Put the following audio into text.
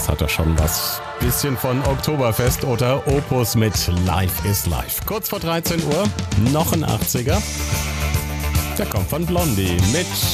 Das hat doch schon was. Bisschen von Oktoberfest oder Opus mit Life is Life. Kurz vor 13 Uhr, noch ein 80er. Der kommt von Blondie mit